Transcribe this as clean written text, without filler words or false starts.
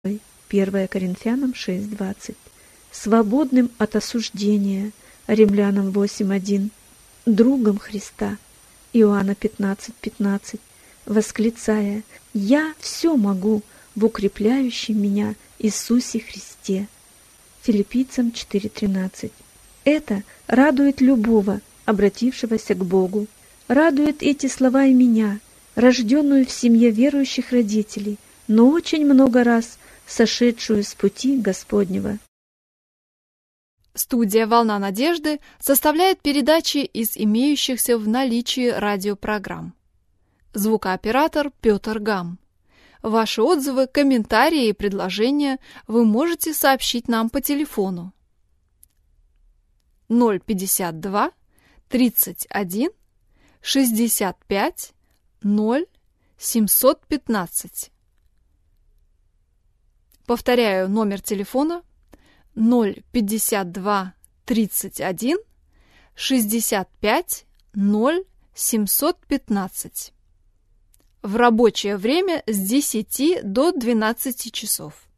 1 Коринфянам 6:20. Свободным от осуждения, Римлянам 8:1. Другом Христа, Иоанна 15:15, восклицая: «Я все могу в укрепляющем меня Иисусе Христе». Филиппийцам 4:13. Это радует любого, обратившегося к Богу. Радует эти слова и меня, рожденную в семье верующих родителей, но очень много раз сошедшую с пути Господнего. Студия «Волна надежды» составляет передачи из имеющихся в наличии радиопрограмм. Звукооператор Петр Гам. Ваши отзывы, комментарии и предложения вы можете сообщить нам по телефону 052 31 65 0 715. Повторяю номер телефона 052 31 65 0 715. В рабочее время с 10 до 12 часов.